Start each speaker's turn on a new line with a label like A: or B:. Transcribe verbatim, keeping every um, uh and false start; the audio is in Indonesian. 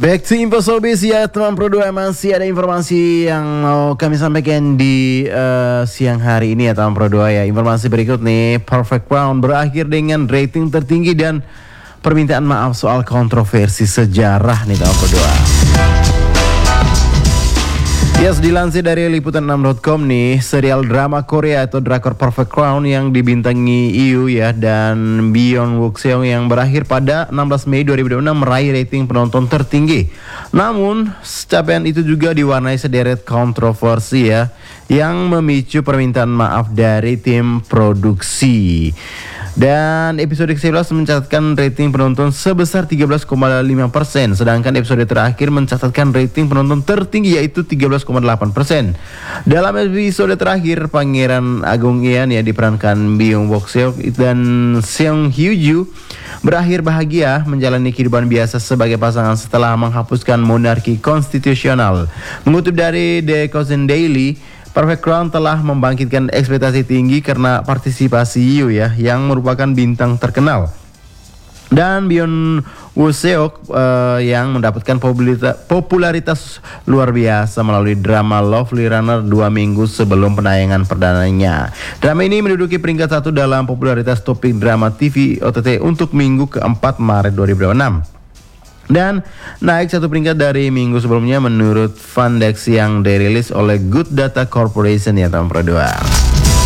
A: Back to Info Showbiz ya teman Pro dua, masih ada informasi yang mau kami sampaikan di uh, siang hari ini ya teman Pro dua ya. Informasi berikut nih, Perfect Crown berakhir dengan rating tertinggi dan permintaan maaf soal kontroversi sejarah nih teman Pro dua. Yes, dilansir dari liputan enam dot com nih, serial drama Korea atau drakor Perfect Crown yang dibintangi Iu ya dan Byeon Wook Seong yang berakhir pada enam belas Mei dua ribu dua puluh enam meraih rating penonton tertinggi. Namun, capaian itu juga diwarnai sederet kontroversi ya yang memicu permintaan maaf dari tim produksi. Dan episode ke sebelas mencatatkan rating penonton sebesar tiga belas koma lima persen, sedangkan episode terakhir mencatatkan rating penonton tertinggi yaitu tiga belas koma delapan persen. Dalam episode terakhir, Pangeran Agung Ian ya diperankan Byeon Wook Seong dan Seong Hyo Joo berakhir bahagia menjalani kehidupan biasa sebagai pasangan setelah menghapuskan monarki konstitusional. Mengutip dari The Korean Daily, Perfect Crown telah membangkitkan ekspektasi tinggi karena partisipasi Yu ya yang merupakan bintang terkenal. Dan Byeon Wook Seong uh, yang mendapatkan popularitas, popularitas luar biasa melalui drama Lovely Runner dua minggu sebelum penayangan perdananya. Drama ini menduduki peringkat satu dalam popularitas topik drama T V O T T untuk minggu keempat Maret dua ribu dua puluh enam. Dan naik satu peringkat dari minggu sebelumnya menurut Fundex yang dirilis oleh Good Data Corporation ya teman Pro dua.